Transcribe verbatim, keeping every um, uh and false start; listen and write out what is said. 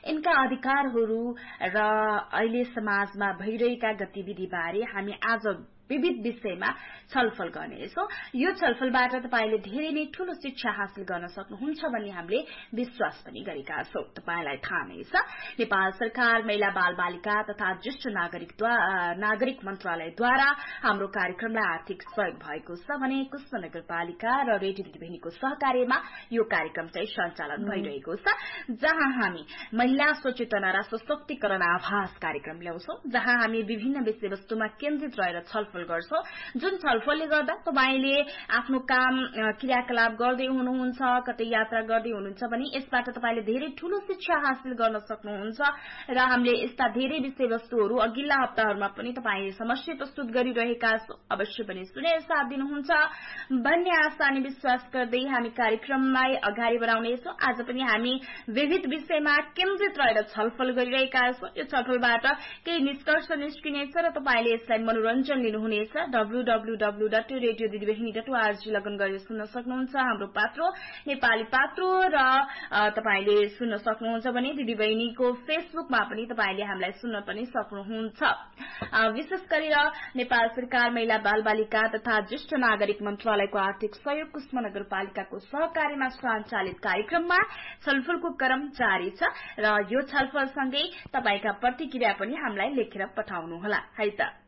यिनका अधिकारहरू र अहिले समाजमा भइरहेका गतिविधिबारे हामी आज विविध विषयमा छलफल गर्नेछौं। यो छलफलबाट तपाईले धेरै नै ठूलो शिक्षा हासिल गर्न सक्नुहुन्छ भन्ने हामीले विश्वास पनि गरेका छौं। तपाईलाई थाहा नै छ नेपाल सरकार महिला बाल बालिका तथा ज्येष्ठ नागरिक नागरिक मन्त्रालयद्वारा हाम्रो कार्यक्रमलाई आर्थिक सहयोग भएको छ भने कुष्म नगरपालिका र रेडियो दिदीबहिनीको सहकार्यमा यो कार्यक्रम चाहिँ सञ्चालन भइरहेको छ, जहाँ हामी महिला सचेतना र सशक्तिकरण आभास कार्यक्रम ल्याउँछौं, जहाँ हामी विभिन्न विषयवस्तुमा केन्द्रित रहेर छलफल गर्छौं, जुन छलफलले गर्दा तपाईले आफ्नो काम क्रियाकलाप गर्दै हुनुहुन्छ, कतै यात्रा गर्दै हुनुहुन्छ भने यसबाट तपाईले धेरै ठूलो शिक्षा हासिल गर्न सक्नुहुन्छ र हामीले यस्ता धेरै विषयवस्तुहरू अघिल्ला हप्ताहरुमा पनि तपाईले समस्या प्रस्तुत गरिरहेका छौं। अवश्य पनि सुनेर साथ दिनुहुन्छ भन्ने आशा अनि विश्वास गर्दै हामी कार्यक्रमलाई अगाडि बढाउनेछौं। आज पनि हामी विविध विषयमा केन्द्रित रहेर छलफल गरिरहेका छौं। यो छलफलबाट केही निष्कर्ष निस्किनेछ र तपाईले यसलाई मनोरञ्जन लिनुहुनेछ। W W W dot radio दिदीबहिनी डट ओआरजी लगन गरेर सुन्न सक्नुहुन्छ। हाम्रो पात्रो नेपाली पात्रो र तपाईले सुन्न सक्नुहुन्छ भने दिदीबहिनीको फेसबुकमा पनि तपाईले हामीलाई सुन्न पनि सक्नुहुन्छ। विशेष गरेर नेपाल सरकार महिला बाल बालिका तथा ज्येष्ठ नागरिक मन्त्रालयको आर्थिक सहयोग कुष्म नगरपालिकाको सहकार्यमा सञ्चालित कार्यक्रममा छलफलको क्रम जारी छ र यो छलफलसँगै तपाईका प्रतिक्रिया पनि हामीलाई लेखेर पठाउनुहोला है त।